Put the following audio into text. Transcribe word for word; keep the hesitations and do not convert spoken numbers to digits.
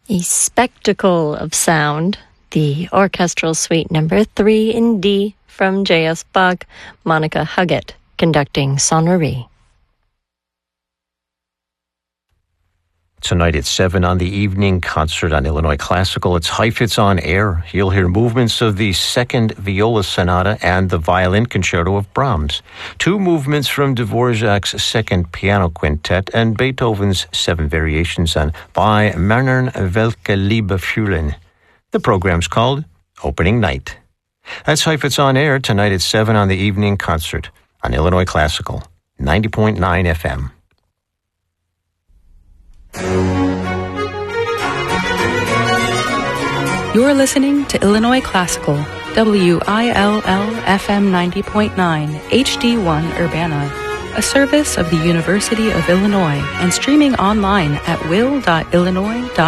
A spectacle of sound, the orchestral suite number three in D from J S Bach, Monica Huggett conducting Sonnerie. Tonight at seven on the evening concert on Illinois Classical. It's Heifetz on Air. You'll hear movements of the Second Viola Sonata and the Violin Concerto of Brahms, two movements from Dvorak's Second Piano Quintet, and Beethoven's Seven Variations on Bei Männern welche Liebe fühlen. The program's called Opening Night. That's Heifetz on Air tonight at seven on the evening concert on Illinois Classical, ninety point nine F M. You're listening to Illinois Classical, W I L L F M ninety point nine, H D one Urbana, a service of the University of Illinois and streaming online at will dot illinois dot